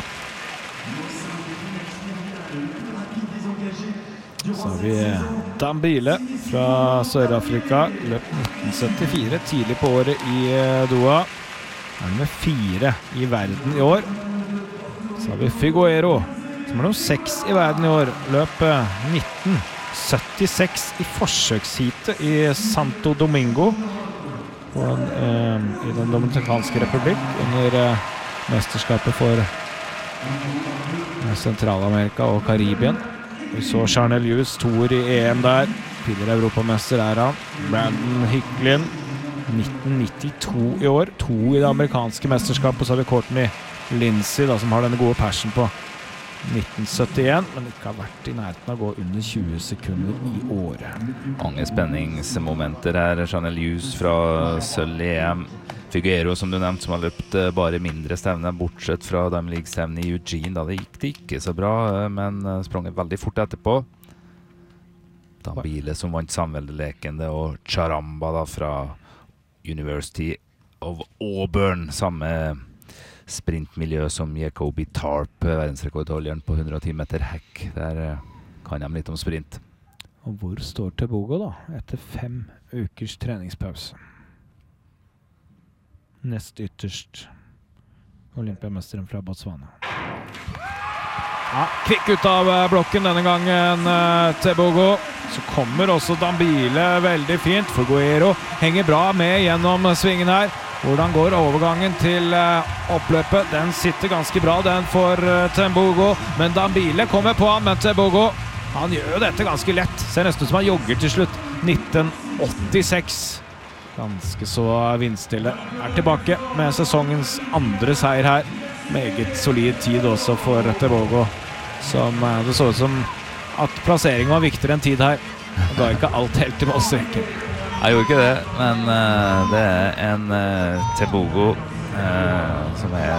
Så har vi Dambile fra Sør-Afrika, løp nitten syttifire, tidlig på året i Doha. Er med fire i verden i år. Så har vi Figuero, som er nummer seks i verden i år. Løp nitten syttiseks i forsøksheatet i Santo Domingo på en, eh, i den Dominikanske republikk under eh, mesterskapet for eh, Sentralamerika og Karibien. Vi så Charnel Hughes, toer i E M der. Tidligere europamester er han. Brandon Hicklin, nitten nittito i år. To i det amerikanske mesterskapet. Så har vi Courtney Lindsay, da, som har denne gode persen på nitten syttien, men ikke har vært i nærheten av å gå under tjue sekunder i året. Mange spenningsmomenter her. Charnel Hughes fra sølv i E M. Figuero, som du nevnte, som har løpt bare mindre stevne, bortsett fra Diamond League-stevne i Eugene. Da det gikk det ikke så bra, men spranget veldig fort etterpå. Dambile, som vant samveldelekende, og Charamba da, fra University of Auburn, samme sprintmiljø som Jacobi Tarp, verdensrekordholderen på hundre og ti meter hekk. Der kan de litt om sprint. Og hvor står Tebogo da, etter fem ukers treningspause? Nest ytterst olympiamesteren fra Botswana. Ja, kvikk ut av blokken denne gangen, Tebogo. Så kommer også Dambile veldig fint. Figuero henger bra med gjennom svingen her. Hvordan går overgangen til oppløpet? Den sitter ganske bra, den for Tebogo. Men Dambile kommer på han, men Tebogo, han gjør jo dette ganske lett. Ser nesten ut som han jogger til slutt. nitten åttiseks. Ganske så vindstille. Er tilbake med sesongens andre seier her. Meget solid tid også for Tebogo. Som det så ut som at plasseringen var viktigere enn tid her. Det var ikke alt helt til målstreken. Jeg gjorde ikke det, men uh, det er en uh, Tebogo uh, som er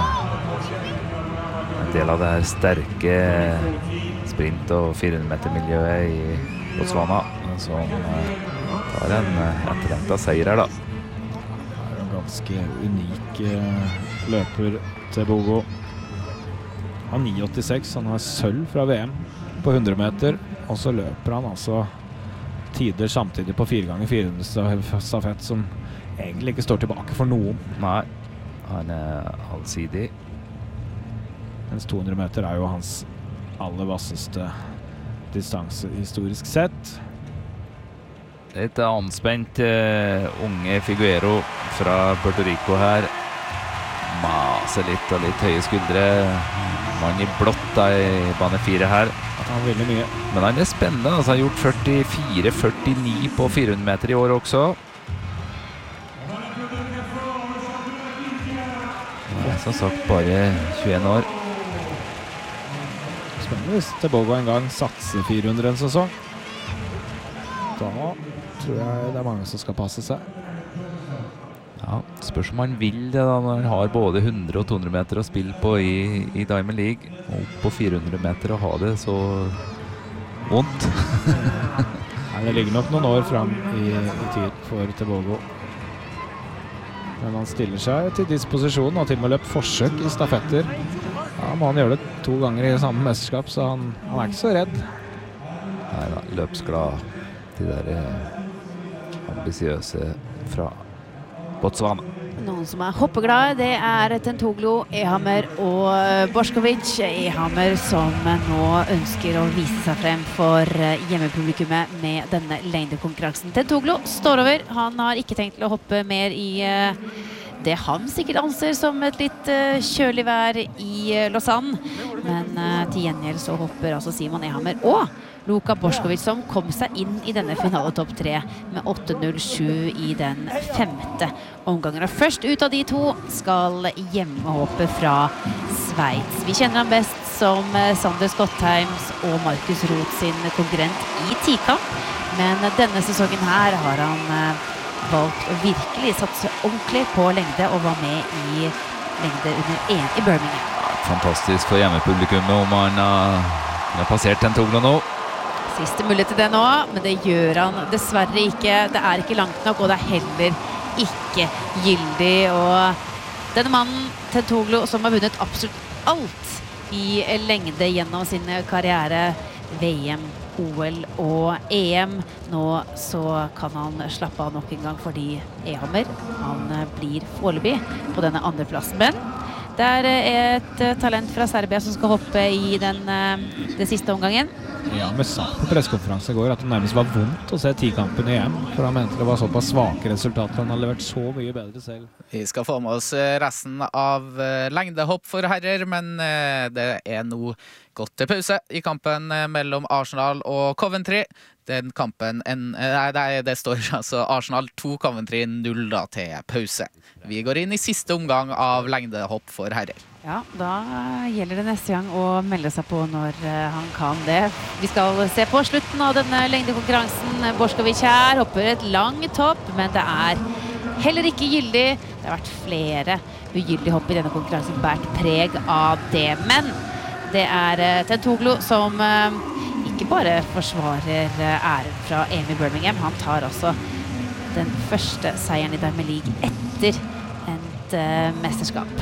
en del av det her sterke sprint- og fire hundre meter-miljøet i Botswana, som uh, tar en etterlengtet seier her da. Det er en ganske unik uh, løper Tebogo. Han er ni åttiseks, han har sølv fra V M på hundre meter, og så løper han altså tider samtidig på fire ganger fire hundre stafett som egentlig ikke står tilbake for noen. Nei, han er allsidig. Mens to hundre meter er jo hans aller vasseste distanse historisk sett. Litt anspent uh, unge Figuero fra Puerto Rico her. Maser litt og litt høye skuldre. Mann i blått da i bane fire her. Han veldig mye. Men han er spennende, altså han har gjort førtifire førtini på fire hundre meter i år også. Han er som sagt bare tjueen år. Spennende hvis Tebogo en gang satser fire hundre en sesong. Da tror jeg det er mange som skal passe seg. Ja, spørs om han vil det da, når han har både hundre og to hundre meter å spille på i, i Diamond League, og opp på fire hundre meter å ha det så vondt. Nei, det ligger nok noen år frem i, i tid for Tebogo. Men han stiller seg til disposisjon og til og med løp forsøk i stafetter. Ja, må han gjøre det to ganger i samme mesterskap, så han, han er ikke så redd. Nei da, løpsglad, de der eh, ambisiøse fra Botswana. Noen som er hoppeglade, det er Tentoglou, Ehammer og Bošković. Ehammer som nå ønsker å vise seg frem for hjemmepublikummet med denne lengdekonkurransen. Tentoglou står over. Han har ikke tenkt til å hoppe mer i det han sikkert anser som et litt kjølig vær i Lausanne. Men til gjengjeld så hopper altså Simon Ehammer og Luka Bošković, som kom seg inn i denne finale topp tre med åtte null sju i den femte omgangen. Og først ut av de to skal hjemmehoppe fra Sveits. Vi kjenner ham best som Sander Skottheims og Markus Roth sin konkurrent i tikamp, men denne sesongen her har han valgt å virkelig satse ordentlig på lengde og var med i lengde under E M i Birmingham. Fantastisk for hjemmepublikummet om han har passert Tentoglou nå. Siste mulighet til det nå, men det gjør han dessverre ikke. Det er ikke langt nok, og det er heller ikke gyldig. Og denne mannen, Tentoglou, som har vunnet absolutt alt i lengde gjennom sin karriere, V M, O L og E M. Nå så kan han slappe av nok en gang fordi Ehammer, han blir foreløpig på denne andre plassen. Men det er et talent fra Serbia som skal hoppe i den, den siste omgangen. Ja, men sa på pressekonferansen i går at det nærmest var vondt å se tikampen i E M, for han mente det var såpass svake resultater. Han har levert så mye bedre selv. Vi skal få med oss resten av lengdehopp for herrer, men det er nå gått til pause i kampen mellom Arsenal og Coventry. Den kampen, en, nei, det står altså Arsenal to, Coventry null da til pause. Vi går inn i siste omgang av lengdehopp for herrer. Ja, da gjelder det neste gang å melde seg på når han kan det. Vi skal se på slutten av denne lengdekonkurransen. Bošković her hopper et langt hopp, men det er heller ikke gyldig. Det har vært flere ugyldige hopp i denne konkurransen, bært preg av det. Men det er Tentoglou som ikke bare forsvarer æren fra E M i Birmingham. Han tar også den første seieren i Diamond League etter et uh, mesterskap.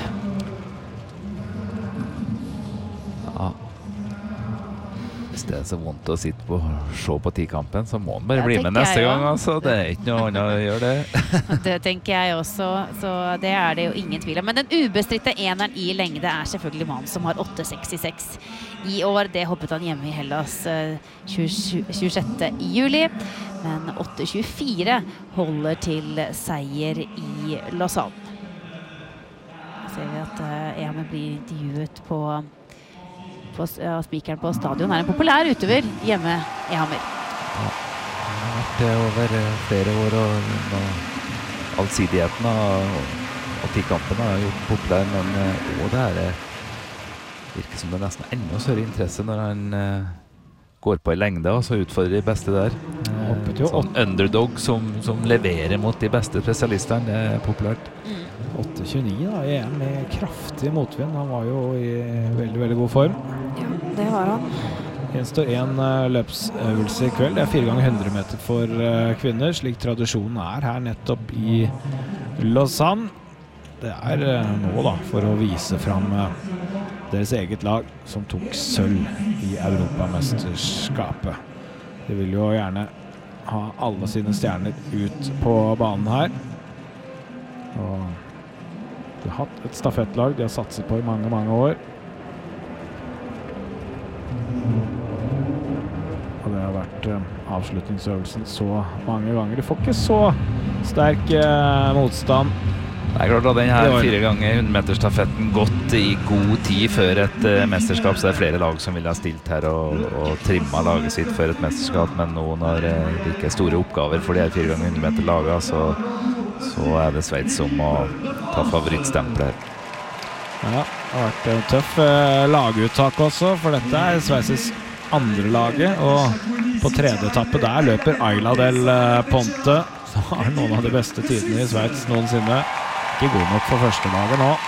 Ja. Hvis det er så vondt å sitte på se på tikampen, så må man bare bli med neste gang. Altså. Det er ikke noe annet å gjøre det. Det tenker jeg også, så det er det jo ingen tvil om. Men den ubestridte eneren i lengde er selvfølgelig mannen som har åtte sekstiseks i år. Det hoppet han hjemme i Hellas tjuesjette juli. Men åtte tjuefire holder til seier i Lausanne. Her ser vi at Ehammer blir intervjuet på på ja, spikeren på stadion. Er en populær utøver hjemme i Hammer. Ja, det har vært det over flere år, og, og allsidigheten og, og tikampen har gjort populær, men og det er, virker som det er nesten enda større interesse når han uh, går på i lengde og så utfordrer de beste der. Uh, sånn underdog som, som leverer mot de beste spesialistene, det er populært. Mm. åtte tjueni da, i E M med kraftig motvind. Han var jo i veldig, veldig god form. Ja, det var han. Det står en uh, løpsøvelse i kveld. Det er fire ganger hundre meter for uh, kvinner, slik tradisjonen er her nettopp i Lausanne. Det er uh, nå da, for å vise frem uh, deres eget lag som tok sølv i Europamesterskapet. De vil jo gjerne ha alle sine stjerner ut på banen her. Og de har hatt et stafettlag de har satset på i mange, mange år. Og det har vært uh, avslutningsøvelsen så mange ganger. De får ikke så sterk uh, motstand. Det er klart at den her fire ganger hundre meter stafetten gått i god tid før et uh, mesterskap, så det er flere lag som vil ha stilt her og, og trimma laget sitt før et mesterskap, men nå når uh, det ikke er store oppgaver for de her fire ganger hundre meter laget, så så er det Sveits som må ta favorittstemplet her. Ja, det har vært en tøff eh, laguttak også, for dette er Sveits' andre laget, og på tredje etappe der løper Ayla del Ponte, som har noen av de beste tidene i Sveits noensinne. Ikke god nok for første laget nå.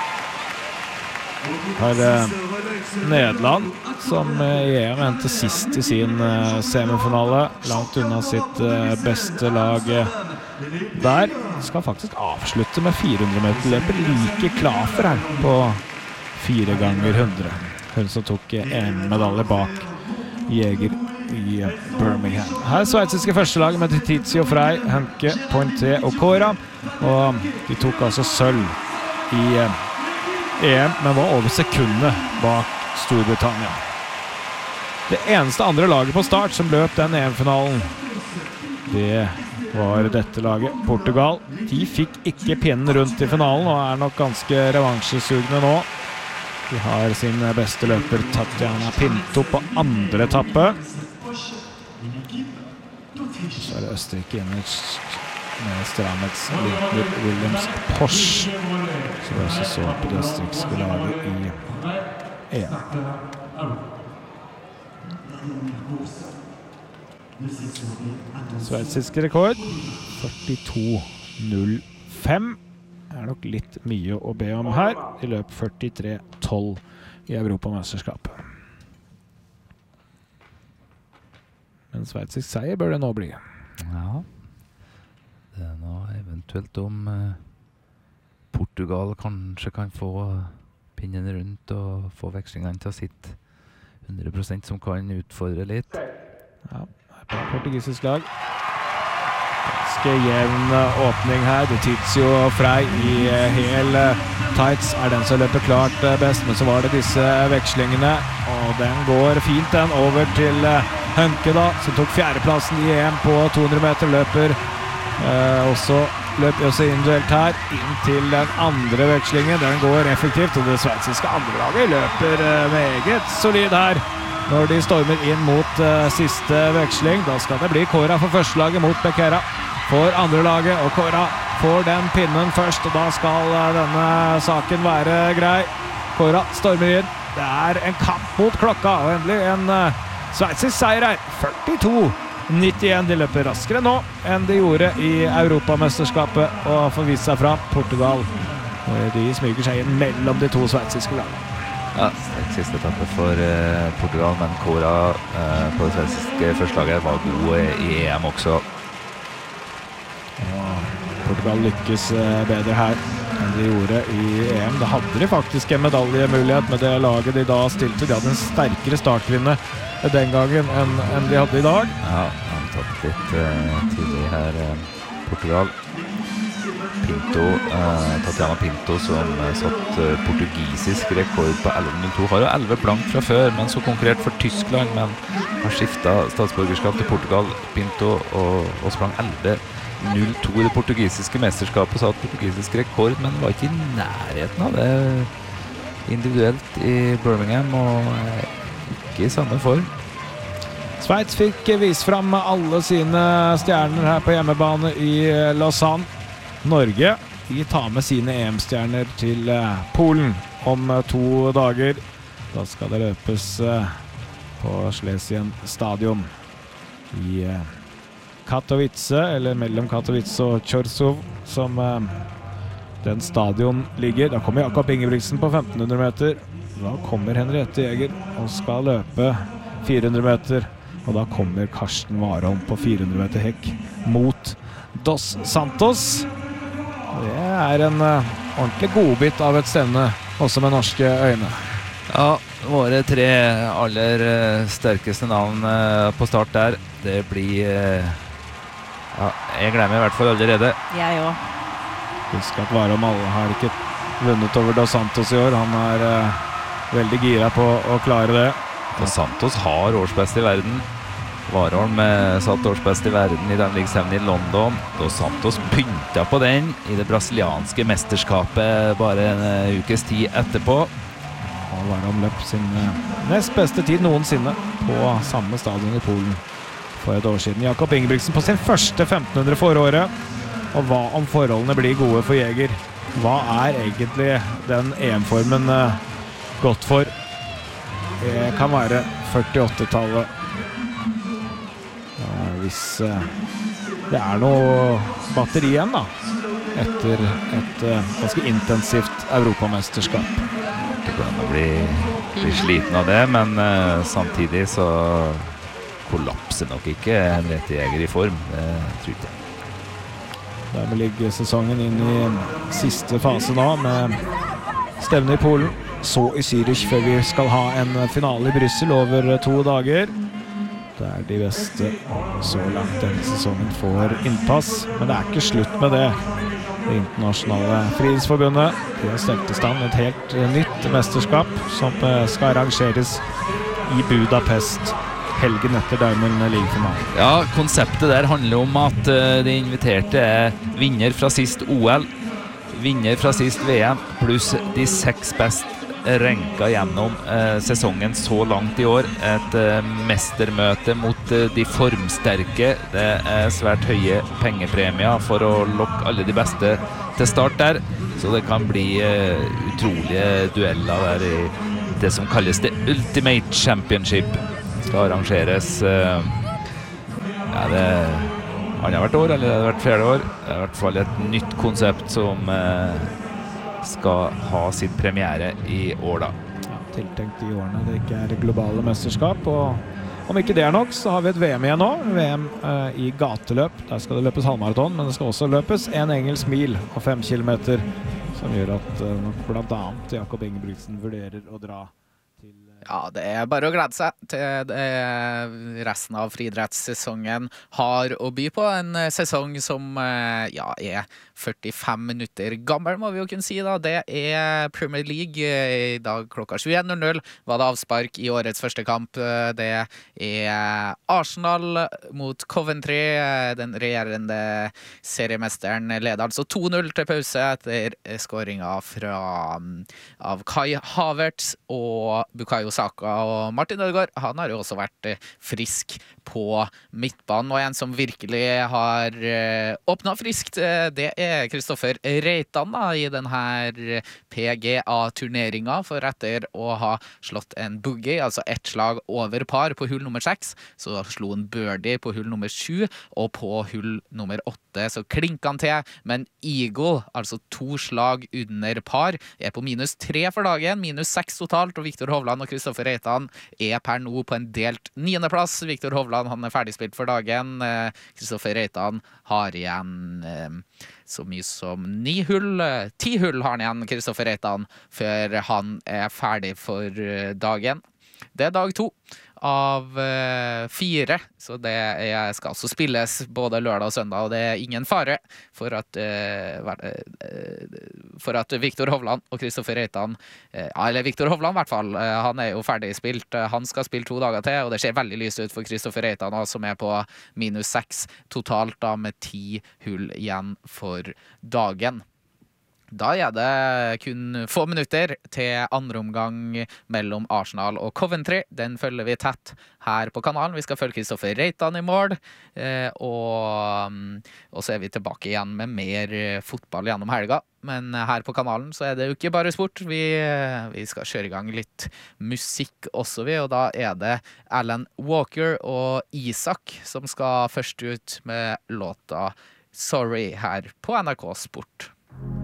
Her eh, Nederland, som eh, E M endte sist i sin eh, semifinale, langt unna sitt eh, beste lag eh, der. Skal faktisk avslutte med fire hundre meter løper like klar for her på fire ganger hundre. Hun som tok en medalje bak Jeger i Birmingham. Her er sveitsiske førstelaget med Tizio, Frey, Henke, Pointé og Cora. Og de tok altså sølv i E M, men var over sekundet bak Storbritannia. Det eneste andre laget på start som løp den E M-finalen, det var dette laget, Portugal. De fikk ikke pinnen rundt i finalen og er nok ganske revansjesugne nå. De har sin beste løper Tatiana Pinto på andre etappe. Så er det Østerrike inne med Stramets, Lindner, Williams, Porsche. Så vi også så på det østerrikske laget i E M. Sveitsisk rekord førtito null fem. Er nok litt mye å be om her. De løp førtitre tolv i Europamesterskapet. Men sveitsisk seier bør det nå bli. Ja. Det er nå eventuelt om eh, Portugal kanskje kan få pinnen rundt og få vekslingene til å sitte hundre prosent som kan utfordre litt. Ja, det er på portugisisk lag. Ganske jevn åpning her. Tizio og Frey i hel tights er den som løper klart best, men så var det disse vekslingene, og den går fint den over til Henke da, som tok fjerdeplassen i E M på to hundre meter løper. Eh, også løp også individuelt her, inn til den andre vekslingen. Den går effektivt, og det sveitsiske andre laget løper eh, meget solid her. Når de stormer inn mot uh, siste veksling, da skal det bli Cora for førstelaget mot Becerra for andre laget, og Cora får den pinnen først, og da skal uh, denne saken være grei. Cora stormer inn. Det er en kamp mot klokka, og endelig en uh, sveitsisk seier her. førtito nittien. De løper raskere nå enn de gjorde i Europamesterskapet, og får vise seg fra Portugal. De smyger seg inn mellom de to sveitsiske lagene. Ja, det siste etappe for uh, Portugal, men Cora uh, på det sveitsiske førstelaget var god i E M også. Ja, Portugal lykkes uh, bedre her enn de gjorde i E M. Da hadde de faktisk en medaljemulighet med det laget de da stilte. De hadde en sterkere startkvinne den gangen enn, enn de hadde i dag. Ja, han tatt litt uh, tidlig her, uh, Portugal. Pinto, uh, Tatiana Pinto, som uh, satt uh, portugisisk rekord på elleve null to. Har jo elleve blank fra før, men så konkurrert for Tyskland, men har skiftet statsborgerskap til Portugal, Pinto, og, og sprang elleve null to i det portugisiske mesterskapet, satt portugisisk rekord, men var ikke i nærheten av det individuelt i Birmingham, og uh, ikke i samme form. Sveits fikk vist fram alle sine stjerner her på hjemmebane i Lausanne. Norge, de tar med sine E M-stjerner til uh, Polen om uh, to dager. Da skal det løpes uh, på Schlesien stadion i uh, Katowice, eller mellom Katowice og Chorzów, som uh, den stadion ligger. Da kommer Jakob Ingebrigtsen på femten hundre meter. Da kommer Henriette Jäger og skal løpe fire hundre meter. Og da kommer Karsten Warholm på fire hundre meter hekk mot Dos Santos. Det er en uh, ordentlig godbit av et stevne, også med norske øyne. Ja, våre tre aller uh, sterkeste navn uh, på start der. Det blir... Uh, ja, jeg glemmer i hvert fall allerede. Jeg òg. Husk at Warholm alle har ikke vunnet over Dos Santos i år. Han er uh, veldig gira på å klare det. Dos Santos har årsbest i verden. Warholm eh, satt årsbest i verden i den liggsevnen i London. Dos Santos pynta på den i det brasilianske mesterskapet bare en uh, ukes tid etterpå. Og Warholm løp sin uh, nest beste tid noensinne på samme stadion i Polen for et år siden. Jakob Ingebrigtsen på sin første femten hundre for året. Og hva om forholdene blir gode for Jäger? Hva er egentlig den E M-formen uh, godt for? Det kan være førtiåtte-tallet. Hvis uh, det er noe batteri igjen da, etter et uh, ganske intensivt europamesterskap. Det kan bli, bli sliten av det, men uh, samtidig så kollapser nok ikke Henriette Jäger i form. Det tror jeg ikke. Dermed ligger sesongen inn i siste fase nå, med stevne i Polen, så i Zürich før vi skal ha en finale i Bryssel over to dager. der de beste så langt denne sesongen får innpass. Men det er ikke slutt med det. Det internasjonale friidrettsforbundet de har stelt i stand et helt nytt mesterskap som skal arrangeres i Budapest helgen etter Diamond League-finalen. Ja, konseptet der handler om at uh, de inviterte er vinner fra sist O L, vinner fra sist V M, pluss de seks best renka gjennom uh, sesongen så langt i år. Et uh, mestermøte mot uh, de formsterke. Det er svært høye pengepremier for å lokke alle de beste til start der. Så det kan bli uh, utrolige dueller der i det som kalles The Ultimate Championship. Skal arrangeres uh, ja, det har hvert år, eller det har hvert fjerde år. Det er i hvert fall et nytt konsept som uh, skal ha sin premiere i år da. Ja, tiltenkt i årene det ikke er globale mesterskap, og om ikke det er nok, så har vi et V M igjen nå. V M uh, i gateløp. Der skal det løpes halvmaraton, men det skal også løpes en engelsk mil og fem kilometer, som gjør at uh, blant annet Jakob Ingebrigtsen vurderer å dra til Ja, det er bare å glede seg til det resten av friidrettssesongen har å by på. En sesong som ja, er førtifem minutter gammel, må vi jo kunne si da. Det er Premier League. I dag klokka tjueen null null var det avspark i årets første kamp. Det er Arsenal mot Coventry. Den regjerende seriemesteren leder altså to null til pause etter skåringen fra av Kai Havertz og Bukayo Saka, og Martin Ødegaard, han har jo også vært frisk på midtbanen, og en som virkelig har åpnet friskt, det er Kristoffer Reitan da, i denne P G A-turneringen, for etter å ha slått en boogie, altså ett slag over par på hull nummer seks, så slo han birdie på hull nummer sju, og på hull nummer åtte så klinket han til, men Eagle, altså to slag under par, er på minus tre for dagen, minus seks totalt, og Viktor Hovland og Kristoffer Reitan er per nå på en delt niendeplass. Viktor Hovland, han er ferdigspilt for dagen. Kristoffer Reitan har igjen eh, så mye som ni hull. Ti hull har han igjen, Kristoffer Reitan, før han er ferdig for dagen. Det er dag to av uh, fire, så det er, skal også spilles både lørdag og søndag, og det er ingen fare for at uh, for at Viktor Hovland og Kristoffer Reitan uh, eller Viktor Hovland i hvert fall, uh, han er jo ferdig spilt, uh, han skal spille to dager til, og det ser veldig lyst ut for Kristoffer Reitan, som er på minus seks totalt da, med ti hull igjen for dagen. Da er det kun få minutter til andre omgang mellom Arsenal og Coventry. Den følger vi tett her på kanalen. Vi skal følge Kristoffer Reitan i mål, og, og så er vi tilbake igjen med mer fotball gjennom helga. Men her på kanalen så er det jo ikke bare sport. Vi, vi skal kjøre i gang litt musikk også, vi, og da er det Alan Walker og Isak som skal først ut med låta Sorry her på N R K Sport.